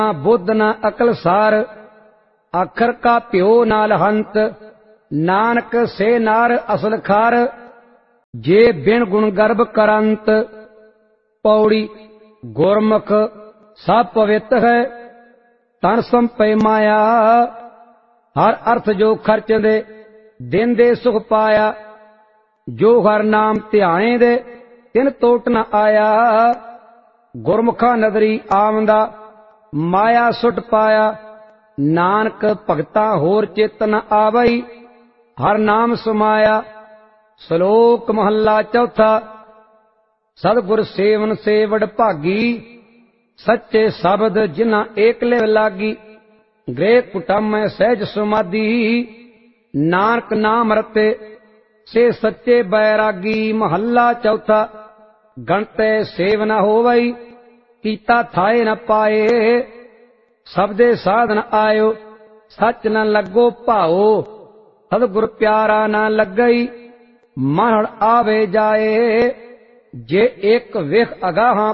बुद्ध न अकल सार, अखर का प्यो नाल हंत। नानक से नार असल खार, जे बिन गुण गर्भ करंत। पौड़ी गुरमुख सब पवित्र है, तन संपय माया। हर अर्थ जो खर्च दे, दिन दे सुख पाया। जो हर नाम ध्याने दे, तिन तोट न आया। गुरमुखा नदरी आमदा, माया सुट पाया। नानक भगता होर चित न आवई, हर नाम समाया। श्लोक महला चौथा। सतगुर सेवन से वड भागी, सच्चे शब्द जिन्ना एकले लागी। गृह कुटुंब में सहज समाधि, नानक नाम रते से सच्चे बैरागी। महला चौथा। गणते सेव न होवई, कीता थाए न पाए। सबदे साधन आयो, सच न लगो भाओ। सतगुर प्यारा न लगई, मन आवे जाए। जे एक विख अगाहां